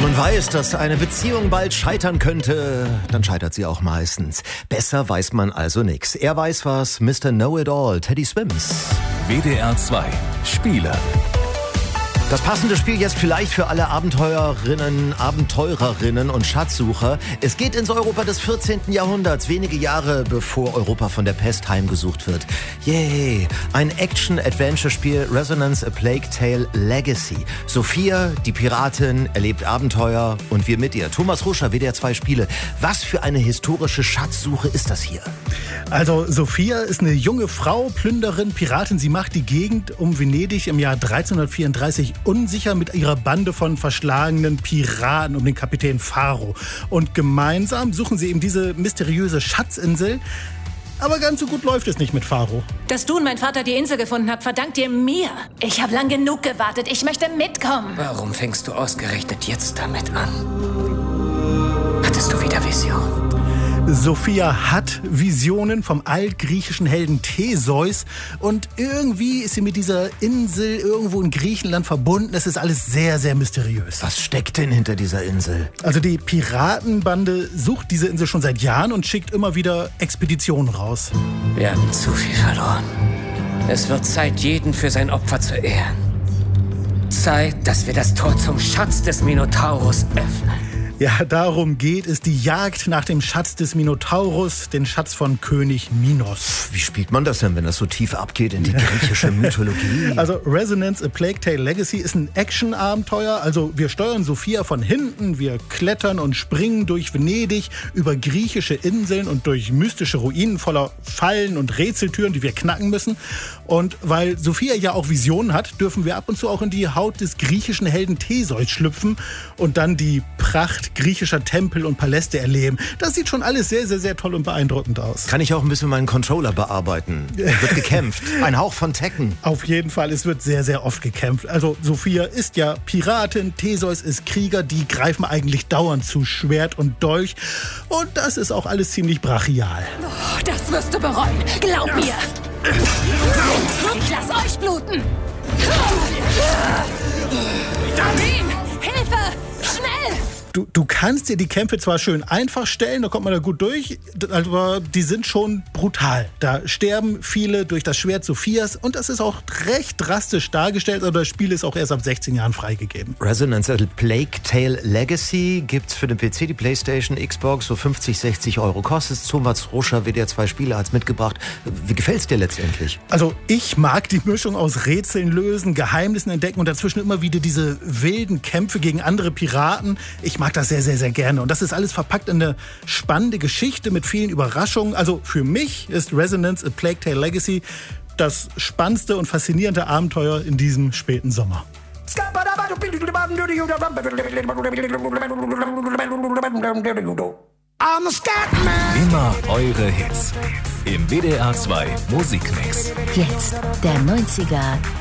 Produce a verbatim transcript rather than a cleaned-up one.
man weiß, dass eine Beziehung bald scheitern könnte, dann scheitert sie auch meistens. Besser weiß man also nichts. Er weiß was, Mister Know-it-all, Teddy Swims. W D R zwei Spiele. Das passende Spiel jetzt vielleicht für alle Abenteurerinnen, Abenteurerinnen und Schatzsucher. Es geht ins Europa des vierzehnten Jahrhunderts, wenige Jahre bevor Europa von der Pest heimgesucht wird. Yay! Ein Action-Adventure-Spiel, Resonance A Plague Tale Legacy. Sophia, die Piratin, erlebt Abenteuer und wir mit ihr. Thomas Ruscher, W D R zwei Spiele. Was für eine historische Schatzsuche ist das hier? Also Sophia ist eine junge Frau, Plünderin, Piratin. Sie macht die Gegend um Venedig im Jahr dreizehnhundertvierunddreißig unsicher mit ihrer Bande von verschlagenen Piraten um den Kapitän Faro. Und gemeinsam suchen sie eben diese mysteriöse Schatzinsel. Aber ganz so gut läuft es nicht mit Faro. Dass du und mein Vater die Insel gefunden habt, verdankt ihr mir. Ich habe lang genug gewartet. Ich möchte mitkommen. Warum fängst du ausgerechnet jetzt damit an? Hattest du wieder Vision? Sophia hat Visionen vom altgriechischen Helden Theseus und irgendwie ist sie mit dieser Insel irgendwo in Griechenland verbunden. Es ist alles sehr, sehr mysteriös. Was steckt denn hinter dieser Insel? Also die Piratenbande sucht diese Insel schon seit Jahren und schickt immer wieder Expeditionen raus. Wir haben zu viel verloren. Es wird Zeit, jeden für sein Opfer zu ehren. Zeit, dass wir das Tor zum Schatz des Minotaurus öffnen. Ja, darum geht es. Die Jagd nach dem Schatz des Minotaurus, den Schatz von König Minos. Wie spielt man das denn, wenn das so tief abgeht in die griechische Mythologie? Also Resonance A Plague Tale Legacy ist ein Action-Abenteuer. Also wir steuern Sophia von hinten, wir klettern und springen durch Venedig, über griechische Inseln und durch mystische Ruinen voller Fallen und Rätseltüren, die wir knacken müssen. Und weil Sophia ja auch Visionen hat, dürfen wir ab und zu auch in die Haut des griechischen Helden Theseus schlüpfen und dann die Pracht griechischer Tempel und Paläste erleben. Das sieht schon alles sehr, sehr, sehr toll und beeindruckend aus. Kann ich auch ein bisschen meinen Controller bearbeiten? Wird gekämpft. Ein Hauch von Tekken. Auf jeden Fall, es wird sehr, sehr oft gekämpft. Also Sophia ist ja Piratin, Theseus ist Krieger, die greifen eigentlich dauernd zu Schwert und Dolch. Und das ist auch alles ziemlich brachial. Oh, das wirst du bereuen. Glaub mir. Ich lass euch bluten. Darin! Hilfe! Schnell! Du, du kannst dir die Kämpfe zwar schön einfach stellen, da kommt man da gut durch, aber die sind schon brutal. Da sterben viele durch das Schwert Sophias und das ist auch recht drastisch dargestellt, aber das Spiel ist auch erst ab sechzehn Jahren freigegeben. Resonance A Plague Tale Legacy gibt's für den P C, die Playstation, Xbox, so fünfzig, sechzig Euro kostet. Thomas Ruscher, W D R zwei Spiele, hat's mitgebracht. Wie gefällt's dir letztendlich? Also ich mag die Mischung aus Rätseln lösen, Geheimnissen entdecken und dazwischen immer wieder diese wilden Kämpfe gegen andere Piraten. Ich mag das sehr, sehr, sehr gerne. Und das ist alles verpackt in eine spannende Geschichte mit vielen Überraschungen. Also für mich ist Resonance A Plague Tale Legacy das spannendste und faszinierende Abenteuer in diesem späten Sommer. Immer eure Hits im W D R zwei Musikmix. Jetzt der neunziger